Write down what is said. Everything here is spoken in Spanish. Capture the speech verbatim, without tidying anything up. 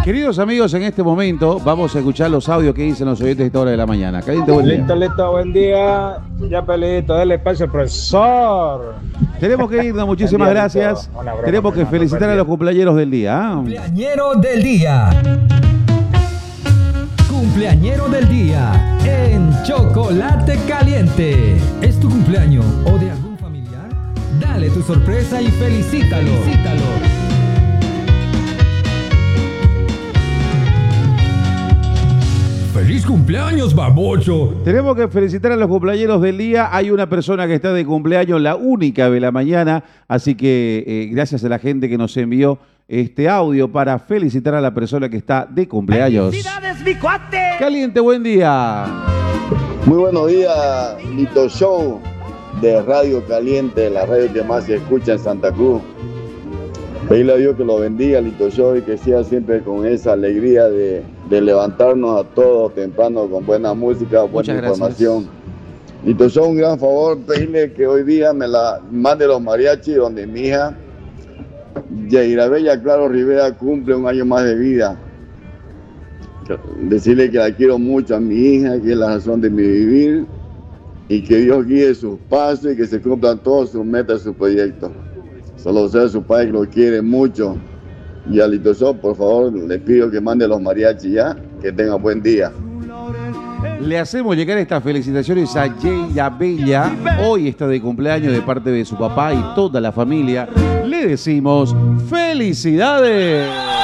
Queridos amigos, en este momento vamos a escuchar los audios que dicen los oyentes de esta hora de la mañana. Caliente, buen día. Listo, listo, buen día. Ya pelito, dale espacio al profesor. Tenemos que irnos, muchísimas Buen día, gracias. Lito. Una broma, Tenemos que hermano, felicitar buen a día. los cumpleañeros del día. ¿ah? Cumpleañero del día. Cumpleañero del día en Chocolate Caliente. ¿Es tu cumpleaños o de algún familiar? Dale tu sorpresa y felicítalo. felicítalo. ¡Feliz cumpleaños, babocho! Tenemos que felicitar a los cumpleañeros del día. Hay una persona que está de cumpleaños, la única de la mañana. Así que eh, gracias a la gente que nos envió este audio para felicitar a la persona que está de cumpleaños. ¡Felicidades, mi cuate! Caliente, buen día. Muy buenos días, Lito Show de Radio Caliente, la radio que más se escucha en Santa Cruz. Pedirle a Dios que lo bendiga, Lito Show, y que sea siempre con esa alegría de, de levantarnos a todos temprano con buena música, buena información. Lito Show, un gran favor, pedirle que hoy día me la mande los mariachis donde mi hija Yaira Bella Claro Rivera cumple un año más de vida. Decirle que la quiero mucho a mi hija, que es la razón de mi vivir, y que Dios guíe sus pasos y que se cumplan todas sus metas, sus proyectos. Solo sea su padre que lo quiere mucho. Y a Lito Show, por favor, le pido que mande los mariachis ya, que tenga buen día. Le hacemos llegar estas felicitaciones a Yaira Bella. Hoy está de cumpleaños de parte de su papá y toda la familia. Le decimos felicidades.